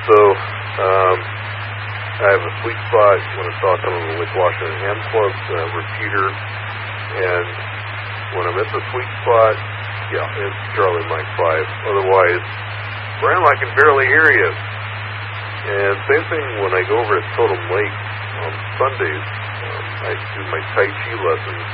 So I have a sweet spot when I'm talking on the Lake Washington Ham Club repeater, and when I'm at the sweet spot, yeah, it's Charlie Mike 5. Otherwise, Graham, I can barely hear you. And same thing when I go over at Totem Lake on Sundays. I do my Tai Chi lessons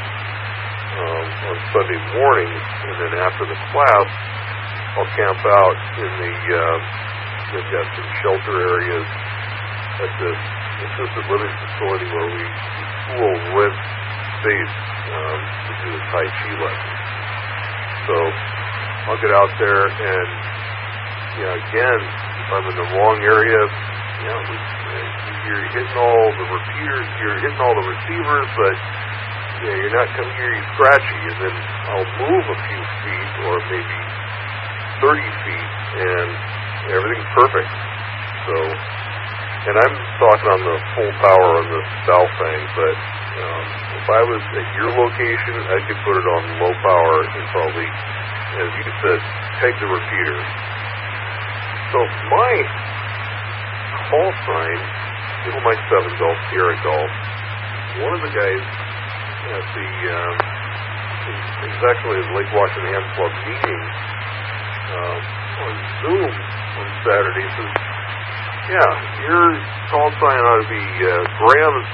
on Sunday mornings, and then after the class, I'll camp out in the, they've got some shelter areas at this assisted living facility where we pool rent space to do the Tai Chi lessons. So I'll get out there and, again, if I'm in the wrong area, you're hitting all the repeaters, you're hitting all the receivers, but you're not coming here, you're scratchy, and then I'll move a few feet or maybe 30 feet, and everything's perfect. So, and I'm talking on the full power on the Baofeng, but if I was at your location, I could put it on low power and probably, as you said, peg the repeater. So my call sign, Little Mike 7 Golf, Sierra Golf, one of the guys at the, it was actually the Lake Washington Ham Club meeting on Zoom on Saturday, says, yeah, your call sign ought to be Graham's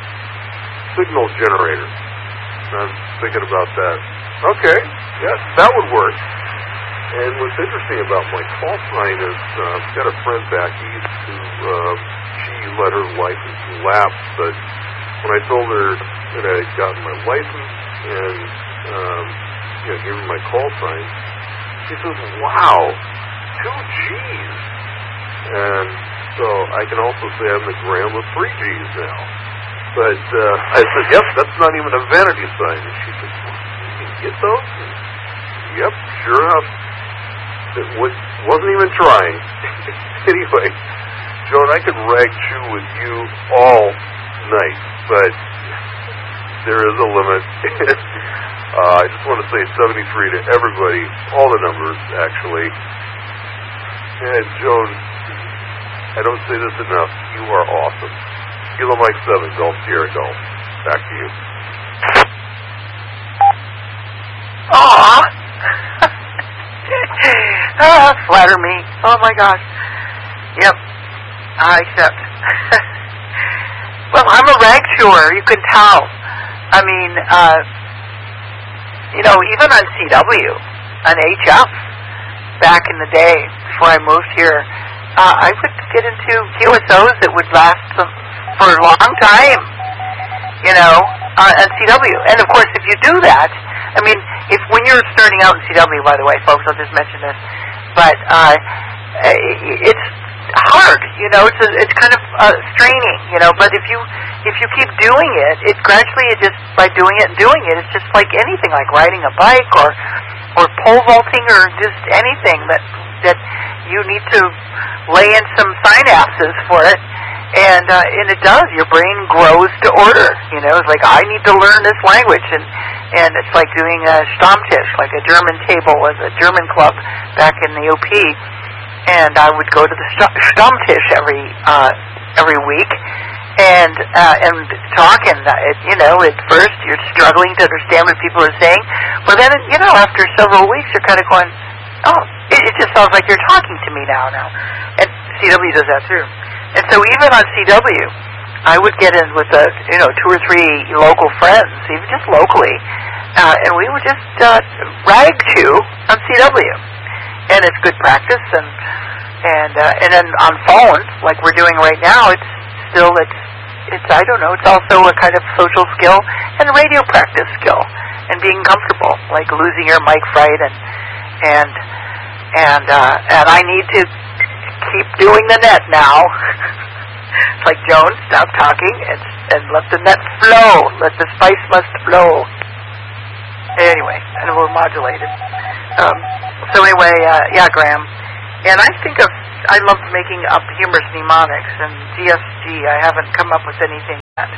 signal generator. And I'm thinking about that. Okay, yeah, that would work. And what's interesting about my call sign is I've got a friend back east who she let her license lapse, but when I told her that I had gotten my license and gave her my call sign, she says, wow, 2 G's. And so I can also say I'm the Graham with 3 G's now. But I said, yep, that's not even a vanity sign. And she said, you can get those? And, yep, sure enough. It wasn't even trying. Anyway, Joan, I could rag chew with you all night, but there is a limit. I just want to say 73 to everybody, all the numbers, actually. And Joan, I don't say this enough, you are awesome. Kilo Mike 7, Golf Sierra Golf. Back to you. Aww. Flatter me. Oh my gosh. Yep. I accept. Well, I'm a rag chewer, you can tell. I mean, even on CW, on HF, back in the day, before I moved here, I would get into QSOs that would last for a long time, on CW. And of course, if you do that, I mean, when you're starting out in CW, by the way, folks, I'll just mention this, but it's hard, it's kind of straining, but if you keep doing it, by doing it and doing it, it's just like anything, like riding a bike or pole vaulting or just anything that you need to lay in some synapses for it. And it does. Your brain grows to order. It's like, I need to learn this language, and it's like doing a Stammtisch, like a German table as a German club back in the OP. And I would go to the Stammtisch every week, and talk. And at first you're struggling to understand what people are saying, but then after several weeks you're kind of going, oh, it just sounds like you're talking to me now. And CW does that too. And so even on CW, I would get in with 2 or 3 local friends, even just locally, and we would just rag chew on CW, and it's good practice. And then on phone, like we're doing right now, it's I don't know, it's also a kind of social skill and radio practice skill, and being comfortable, like losing your mic right, and I need to keep doing the net now. It's like, Joan, stop talking and let the net flow. Let the spice must flow. Anyway, and we're modulated. So anyway, Graham. And I love making up humorous mnemonics, and DSG, I haven't come up with anything yet.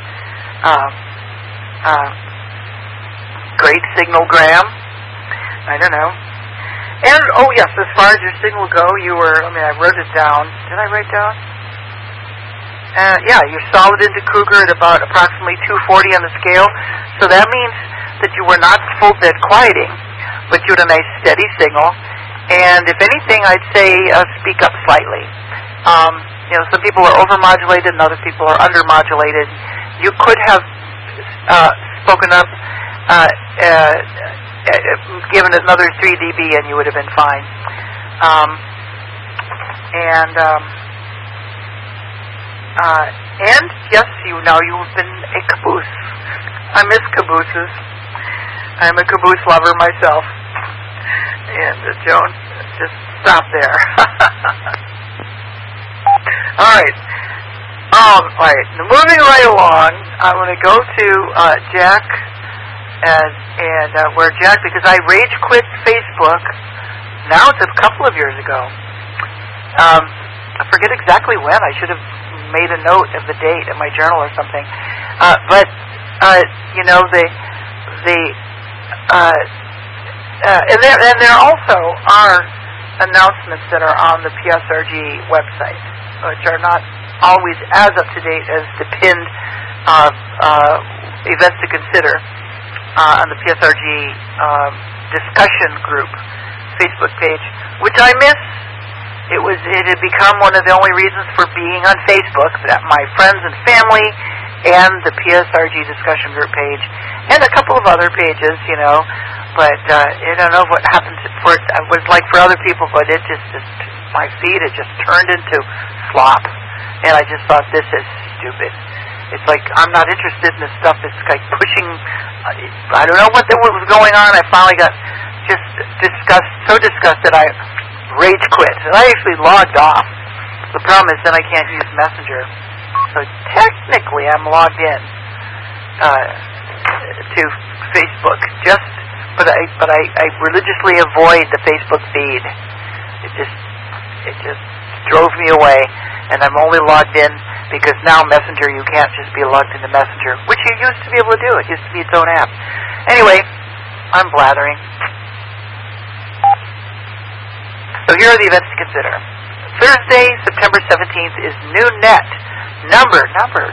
Great signal, Graham. I don't know. And, oh yes, as far as your signal go, you were, I wrote it down. Did I write down? Yeah, you're solid into cougar at about approximately 240 on the scale. So that means that you were not full dead quieting, but you had a nice steady signal. And if anything, I'd say speak up slightly. Some people are overmodulated and other people are undermodulated. You could have spoken up, given another 3 dB, and you would have been fine. And yes, you've been a caboose. I miss cabooses. I'm a caboose lover myself. And Joan, just stop there. All right. Moving right along, I'm going to go to Jack, and where Jack, because I rage quit Facebook. Now it's a couple of years ago. I forget exactly when. I should have made a note of the date in my journal or something. And there also are announcements that are on the PSRG website, which are not always as up to date as the pinned events to consider on the PSRG discussion group Facebook page, which I miss. It had become one of the only reasons for being on Facebook, that my friends and family and the PSRG discussion group page and a couple of other pages, but I don't know what happened for it. It was like for other people, but it just my feed had just turned into slop, and I just thought, this is stupid. It's like, I'm not interested in this stuff. It's like pushing, I don't know what was going on. I finally got just so disgusted I rage quit. And I actually logged off. The problem is then I can't use Messenger. So technically I'm logged in to Facebook. But I religiously avoid the Facebook feed. It just drove me away, and I'm only logged in because now Messenger, you can't just be logged into Messenger, which you used to be able to do. It used to be its own app. Anyway, I'm blathering. So here are the events to consider. Thursday, September 17th is NewNet, number 25,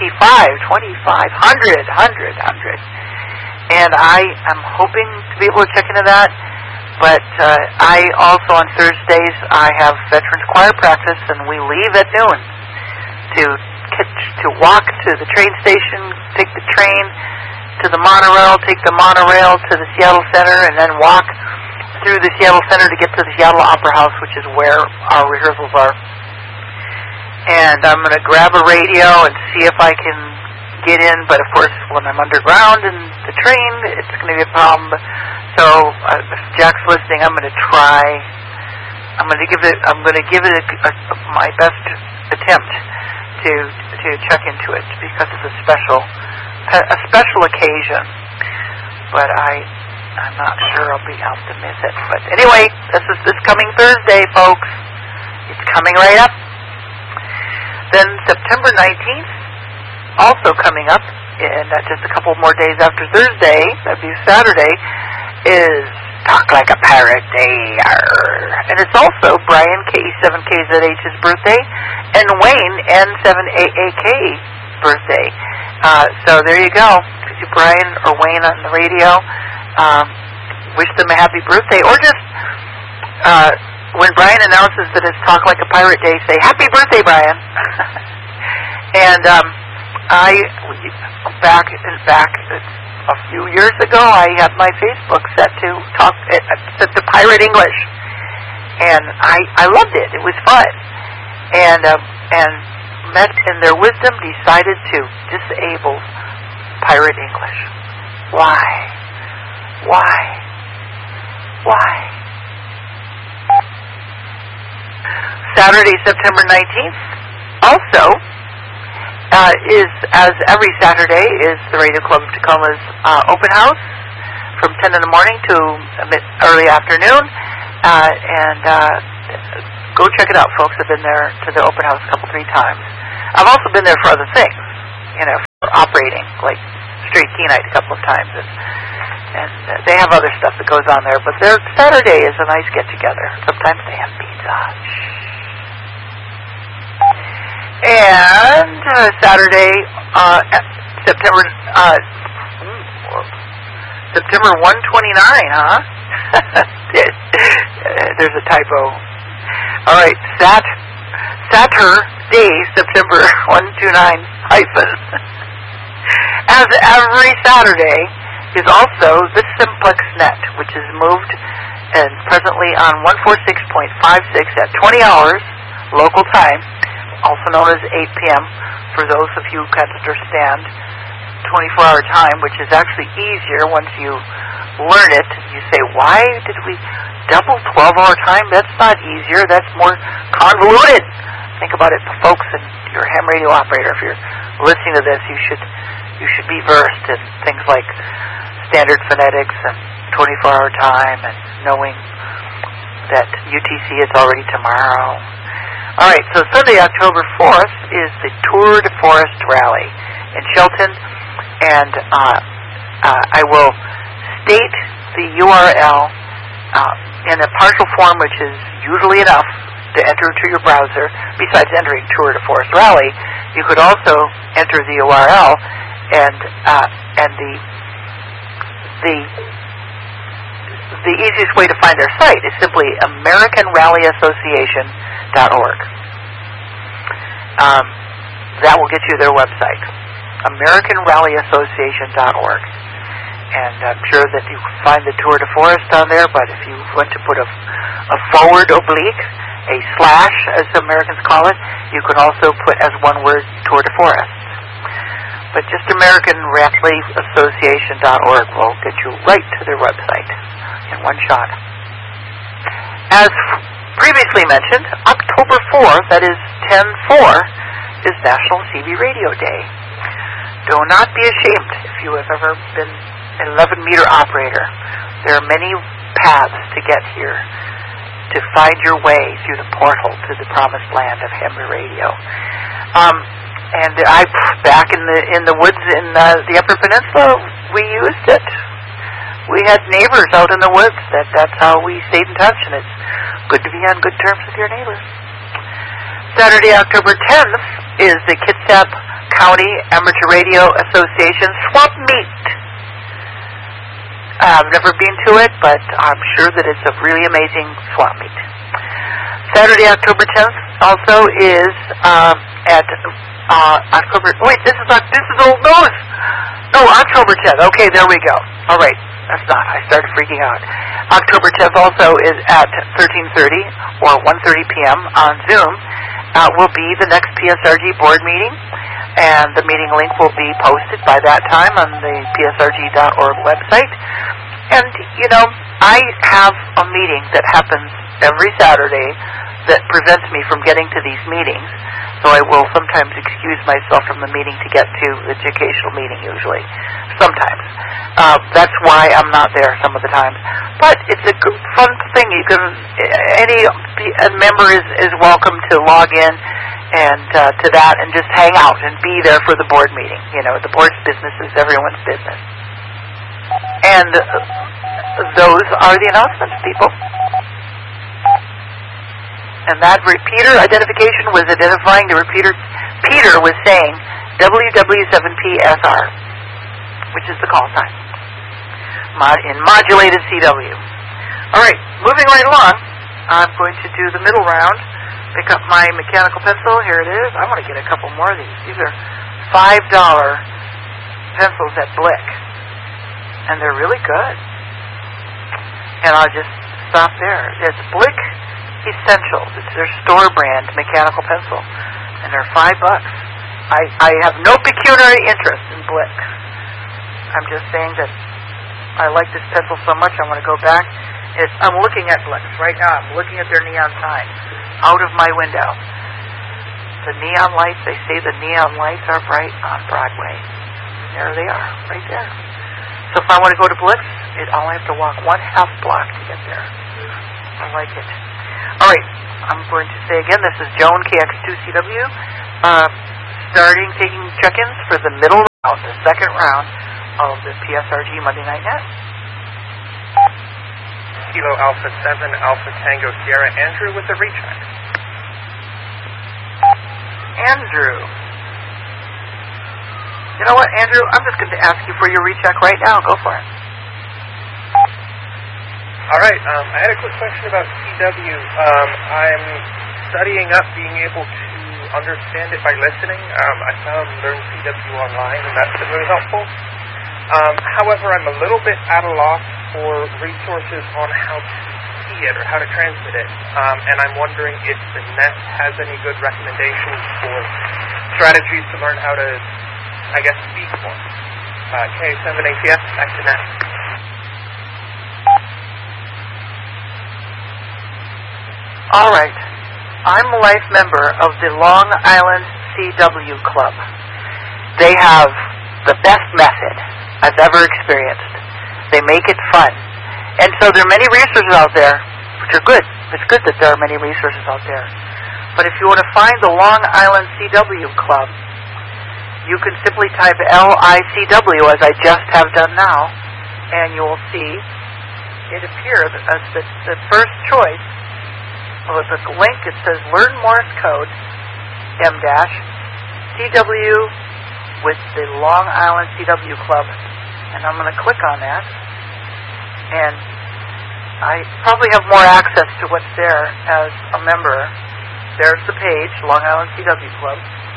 100. And I am hoping to be able to check into that. But I also, on Thursdays, I have Veterans Choir practice, and we leave at noon to walk to the train station, take the train to the monorail, take the monorail to the Seattle Center, and then walk through the Seattle Center to get to the Seattle Opera House, which is where our rehearsals are. And I'm going to grab a radio and see if I can get in, but of course when I'm underground in the train, it's going to be a problem. So if Jack's listening, I'm going to give it my best attempt to check into it, because it's a special occasion. But I'm not sure I'll be able to miss it. But anyway, this is this coming Thursday, folks. It's coming right up. Then September 19th, also coming up, and just a couple more days after Thursday, that'd be Saturday, is Talk Like a Pirate Day. And it's also Brian K7KZH's birthday and Wayne N7AAK birthday. So there you go. To Brian or Wayne on the radio, wish them a happy birthday. Or just when Brian announces that it's Talk Like a Pirate Day, say, Happy birthday, Brian. And back a few years ago, I had my Facebook set to Pirate English, and I loved it. It was fun, and met in their wisdom decided to disable Pirate English. Why? Saturday, September 19th, also. Is, as every Saturday, is the Radio Club of Tacoma's open house from 10 in the morning to early afternoon. Go check it out, folks. I've been there to the open house a couple, 3 times. I've also been there for other things, for operating, like Straight Keenite a couple of times. And they have other stuff that goes on there, but their Saturday is a nice get-together. Sometimes they have pizza. And Saturday, September 1/29, huh? There's a typo. All right, Saturday, September 129 hyphen. As every Saturday is also the Simplex Net, which is moved and presently on 146.56 at 20 hours local time, also known as 8 p.m. for those of you who can understand 24-hour time, which is actually easier once you learn it. You say, why did we double 12-hour time? That's not easier. That's more convoluted. Think about it, folks, and you're a ham radio operator. If you're listening to this, you should be versed in things like standard phonetics and 24-hour time and knowing that UTC is already tomorrow. All right, so Sunday, October 4th is the Tour de Forest Rally in Shelton, and I will state the URL in a partial form, which is usually enough to enter to your browser. Besides entering Tour de Forest Rally, you could also enter the URL, and the easiest way to find their site is simply AmericanRallyAssociation.org. That will get you their website, AmericanRallyAssociation.org. And I'm sure that you can find the Tour de Forest on there, but if you want to put a forward oblique, a slash, as Americans call it, you can also put as one word Tour de Forest. But just AmericanRallyAssociation.org will get you right to their website in one shot. As previously mentioned, October 4th, that is 10/4, is National CB Radio Day. Do not be ashamed if you have ever been an 11-meter operator. There are many paths to get here, to find your way through the portal to the promised land of Henry Radio. And back in the woods in the Upper Peninsula, we used it. We had neighbors out in the woods. That's how we stayed in touch, and it's good to be on good terms with your neighbors. Saturday, October 10th, is the Kitsap County Amateur Radio Association Swap Meet. I've never been to it, but I'm sure that it's a really amazing swap meet. Saturday, October 10th, also is at October. Wait, this is old news. No, October 10th. Okay, there we go. All right, that's not. I started freaking out. October 10th also is at 13:30 or 1:30 p.m. on Zoom. Will be the next PSRG board meeting, and the meeting link will be posted by that time on the psrg.org website. And, you know, I have a meeting that happens every Saturday that prevents me from getting to these meetings, so I will sometimes excuse myself from the meeting to get to the educational meeting usually. Sometimes. That's why I'm not there some of the times. But it's a good, fun thing. You can, any member is welcome to log in and to that and just hang out and be there for the board meeting. You know, the board's business is everyone's business. And those are the announcements, people. And that repeater identification was identifying the repeater. Peter was saying WW7PSR, which is the call sign in modulated CW. All right, moving right along, I'm going to do the middle round. Pick up my mechanical pencil. Here it is. I want to get a couple more of these. These are $5 pencils at Blick, and they're really good. And I'll just stop there. It's Blick Essentials. It's their store brand mechanical pencil, and they're $5. I have no pecuniary interest in Blick. I'm just saying that I like this pencil so much I want to go back. I'm looking at Blick right now. I'm looking at their neon sign out of my window. The neon lights, they say the neon lights are bright on Broadway. There they are, right there. So if I want to go to Blick's, I'll have to walk 1/2 block to get there. I like it. All right, I'm going to say again, this is Joan, KX2CW, taking check-ins for the middle round, the second round of the PSRG Monday Night Net. Kilo Alpha 7 Alpha Tango Sierra. Andrew with the recheck. Andrew. You know what, Andrew? I'm just going to ask you for your recheck right now. Go for it. All right. I had a quick question about CW. I'm studying up being able to understand it by listening. I found Learn CW online, and that's been really helpful. However, I'm a little bit at a loss for resources on how to see it or how to transmit it. And I'm wondering if the NET has any good recommendations for strategies to learn how to, I guess, speak more. K7ATS, back to NET. All right. I'm a life member of the Long Island CW Club. They have the best method I've ever experienced. They make it fun. And so there are many resources out there, which are good. It's good that there are many resources out there. But if you want to find the Long Island CW Club, you can simply type LICW, as I just have done now, and you will see it appear as the first choice. Well, it's a link. It says Learn Morse Code, M-CW with the Long Island CW Club. And I'm going to click on that. And I probably have more access to what's there as a member. There's the page, Long Island CW Club.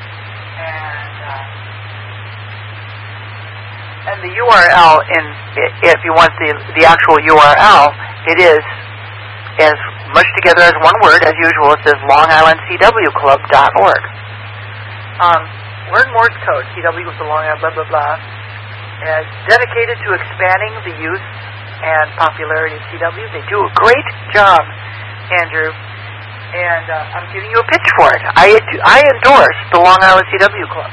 And the URL, if you want the actual URL, it is as much together as one word, as usual. It says longislandcwclub.org. Learn Morse Code, CW with the Long Island blah, blah, blah, is dedicated to expanding the use and popularity of CW. They do a great job, Andrew, and I'm giving you a pitch for it. I endorse the Long Island CW Club.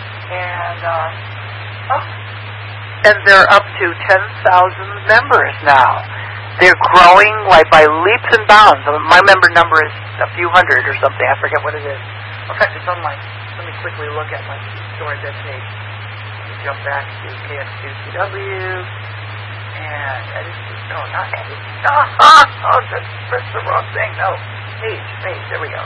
And they're up to 10,000 members now. They're growing like by leaps and bounds. My member number is a few hundred or something. I forget what it is. In fact, it's on my... Let me quickly look at my storage page. Let me jump back to KS2CW. And edit. No, not edit. Oh, that's the wrong thing. No. Page. There we go.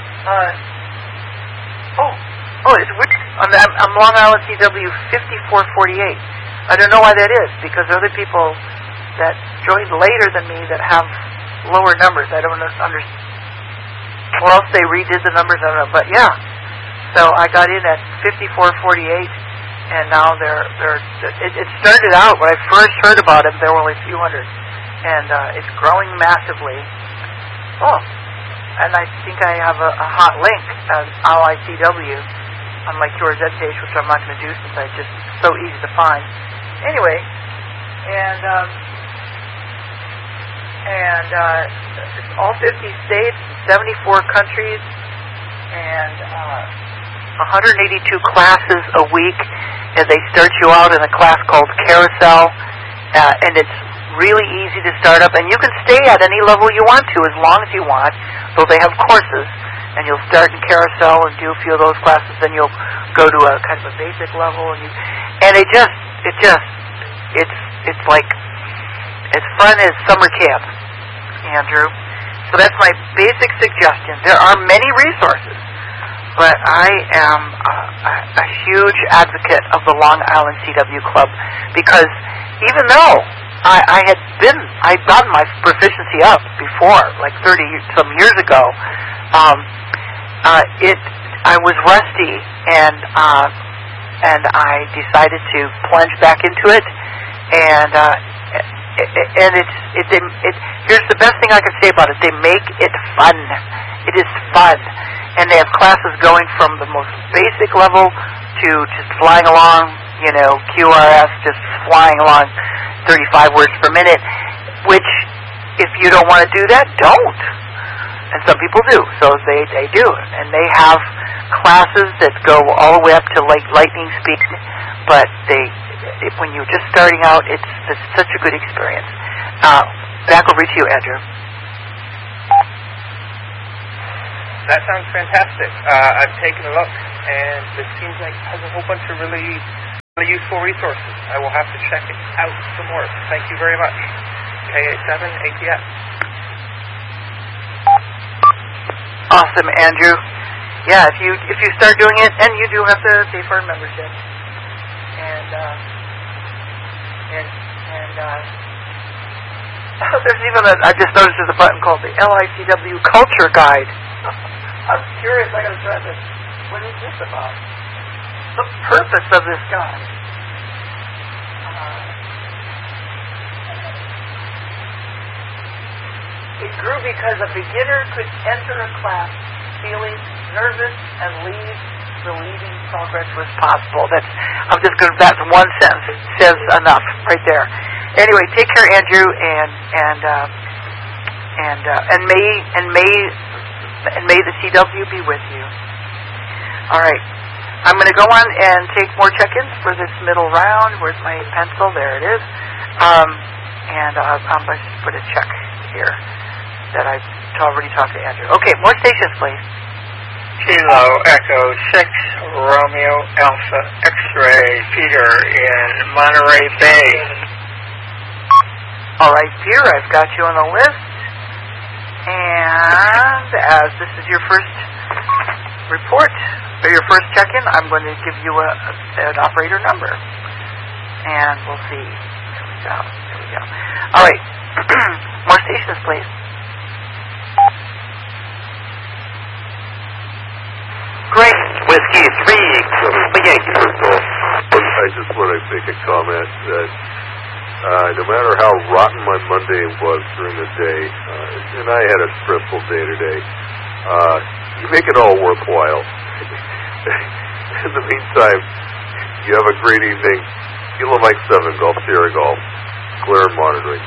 It's weird. I'm Long Island CW 5448. I don't know why that is, because other people that joined later than me that have lower numbers, I don't understand. Or else they redid the numbers, I don't know. But yeah, so I got in at 5448, and now it started out when I first heard about it, there were only a few hundred, and it's growing massively. Oh, and I think I have a hot link at LICW on my QRZ page, which I'm not going to do since it's just so easy to find. Anyway, and all 50 states, 74 countries, and 182 classes a week. And they start you out in a class called Carousel, and it's really easy to start up. And you can stay at any level you want to, as long as you want, though they have courses. And you'll start in Carousel and do a few of those classes, then you'll go to a kind of a basic level, and it's like as fun as summer camp, Andrew. So that's my basic suggestion. There are many resources, but I am a huge advocate of the Long Island CW Club, because even though I'd gotten my proficiency up before, like 30 some years ago, I was rusty, and I decided to plunge back into it, and here's the best thing I can say about it: they make it fun. It is fun, and they have classes going from the most basic level to just flying along, QRS, just flying along 35 words per minute. Which, if you don't want to do that, don't. And some people do, so they do. And they have classes that go all the way up to like lightning speed, but when you're just starting out, it's such a good experience. Back over to you, Andrew. That sounds fantastic. I've taken a look, and it seems like it has a whole bunch of really useful resources. I will have to check it out some more. Thank you very much. K87 ATS. Awesome, Andrew. Yeah, if you start doing it, and you do have to pay for a membership, and there's even I just noticed there's a button called the LICW Culture Guide. I'm curious. I got to try this. What is this about? The purpose of this guide. It grew because a beginner could enter a class feeling nervous and leave believing progress was possible. That's one sentence says enough right there. Anyway, take care, Andrew, and may the CW be with you. All right, I'm going to go on and take more check-ins for this middle round. Where's my pencil? There it is. And I'm going to put a check here that I already talked to Andrew. Okay, more stations, please. Kilo Echo 6 Romeo Alpha X-ray Peter in Monterey Bay. All right, Peter, I've got you on the list. And as this is your first report, or your first check-in, I'm going to give you an operator number. And we'll see. There we go. All right. More stations, please. Great. Whiskey 3, Yankee. First of all, I just want to make a comment that no matter how rotten my Monday was during the day, and I had a stressful day today, you make it all worthwhile. In the meantime, you have a great evening. Kilo Mike 7, Golf Sierra Golf, clear monitoring.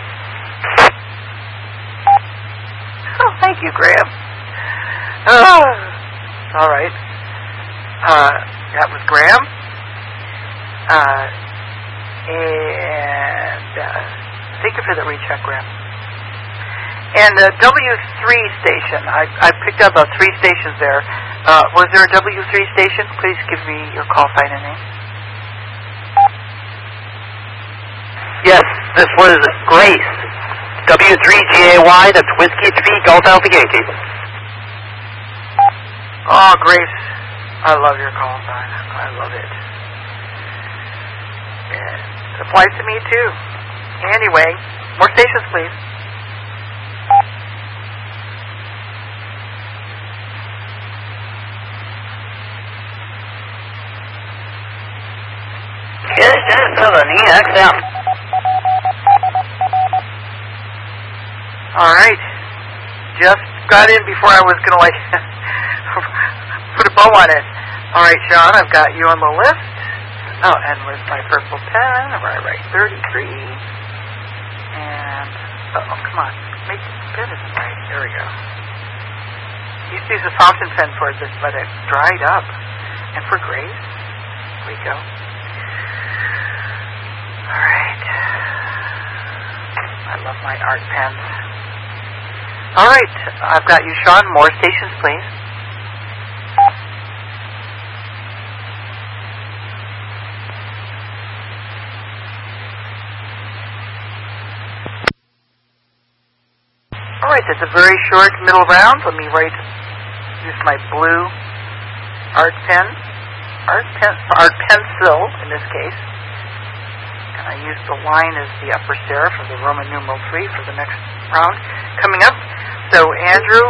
Oh, thank you, Graham. All right. That was Graham. And thank you for the recheck, Graham. And the W3 station, I picked up about 3 stations there. Was there a W3 station? Please give me your call sign and name. Yes, this was Grace. W3GAY, that's Whiskey 3, Golf Alpha Yankee. Oh, Grace, I love your call sign. I love it. It applies to me, too. Anyway, more stations, please. Houston, Southern EXM. All right. Just got in before I was going to, put a bow on it. All right, Sean, I've got you on the list. Oh, and where's my purple pen? Where I write 33. And, come on. Make the pen isn't right. There we go. Used to use a fountain pen for this, but it dried up. And for Grace, there we go. All right. I love my art pens. All right. I've got you, Sean. More stations, please. All right, that's a very short middle round. Let me use my blue art pencil in this case. And I use the line as the upper serif of the Roman numeral 3 for the next round coming up. So Andrew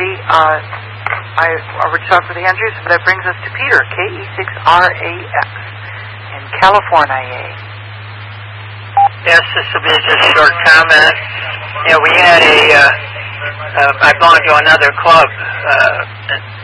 I already talked with Andrew, so that brings us to Peter, KE6RAX in California. Yes, this will be just a short comment. Yeah, we had I belong to another club